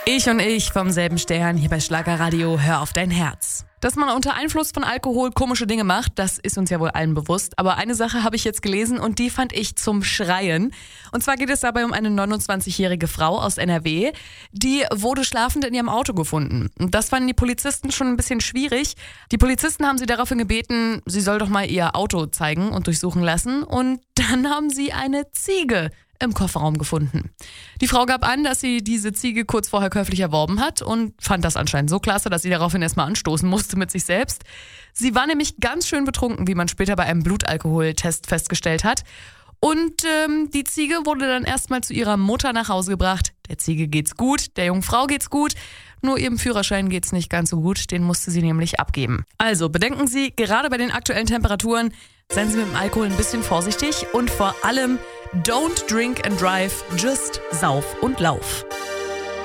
Ich und ich vom selben Stern hier bei Schlagerradio. Hör auf dein Herz. Dass man unter Einfluss von Alkohol komische Dinge macht, das ist uns ja wohl allen bewusst. Aber eine Sache habe ich jetzt gelesen und die fand ich zum Schreien. Und zwar geht es dabei um eine 29-jährige Frau aus NRW. Die wurde schlafend in ihrem Auto gefunden. Und das fanden die Polizisten schon ein bisschen schwierig. Die Polizisten haben sie daraufhin gebeten, sie soll doch mal ihr Auto zeigen und durchsuchen lassen. Und dann haben sie eine Ziege im Kofferraum gefunden. Die Frau gab an, dass sie diese Ziege kurz vorher käuflich erworben hat und fand das anscheinend so klasse, dass sie daraufhin erstmal anstoßen musste mit sich selbst. Sie war nämlich ganz schön betrunken, wie man später bei einem Blutalkoholtest festgestellt hat. Und die Ziege wurde dann erstmal zu ihrer Mutter nach Hause gebracht. Der Ziege geht's gut, der jungen Frau geht's gut, nur ihrem Führerschein geht's nicht ganz so gut, den musste sie nämlich abgeben. Also bedenken Sie, gerade bei den aktuellen Temperaturen, seien Sie mit dem Alkohol ein bisschen vorsichtig und vor allem don't drink and drive, just sauf und lauf.